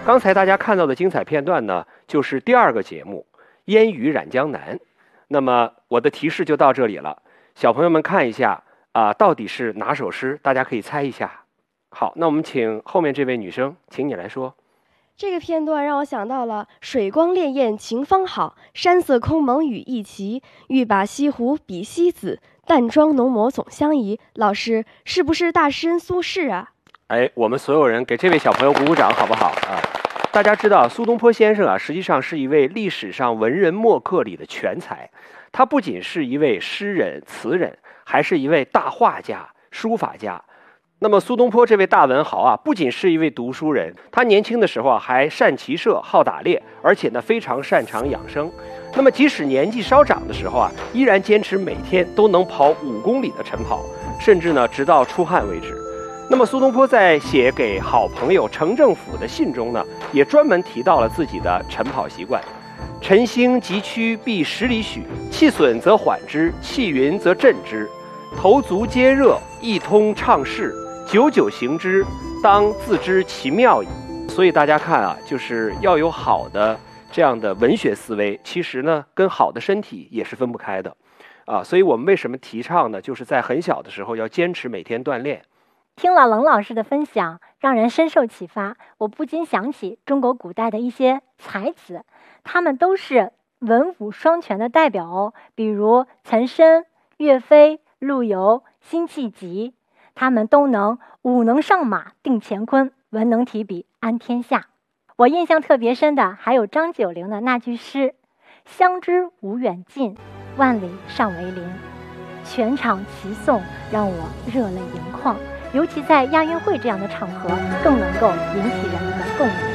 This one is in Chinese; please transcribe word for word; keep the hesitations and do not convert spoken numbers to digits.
刚才大家看到的精彩片段呢，就是第二个节目《烟雨染江南》。那么我的提示就到这里了，小朋友们看一下啊、呃，到底是哪首诗？大家可以猜一下。好，那我们请后面这位女生，请你来说。 这个片段让我想到了“水光潋滟晴方好，山色空蒙雨亦奇。欲把西湖比西子，淡妆浓抹总相宜。”老师，是不是大诗人苏轼啊？ 哎，我们所有人给这位小朋友鼓鼓掌好不好啊？大家知道苏东坡先生啊，实际上是一位历史上文人墨客里的全才。他不仅是一位诗人、词人，还是一位大画家、书法家。那么苏东坡这位大文豪啊，不仅是一位读书人，他年轻的时候啊还善骑射、好打猎，而且呢非常擅长养生。那么即使年纪稍长的时候啊，依然坚持每天都能跑五公里的晨跑，甚至呢直到出汗为止。那么苏东坡在写给好朋友程政府的信中呢，也专门提到了自己的晨跑习惯。晨兴急趋必十里许，气损则缓之，气匀则振之。头足皆热，一通畅适，久久行之，当自知其妙矣。所以大家看啊，就是要有好的这样的文学思维，其实呢跟好的身体也是分不开的啊。所以我们为什么提倡呢？就是在很小的时候要坚持每天锻炼。 听了冷老师的分享，让人深受启发。我不禁想起中国古代的一些才子，他们都是文武双全的代表哦，比如岑参、岳飞、陆游、辛弃疾，他们都能武能上马定乾坤，文能提笔安天下。我印象特别深的还有张九龄的那句诗：相知无远近，万里尚为邻。全场齐颂，让我热泪盈眶。尤其在亚运会这样的场合，更能够引起人们的共鸣。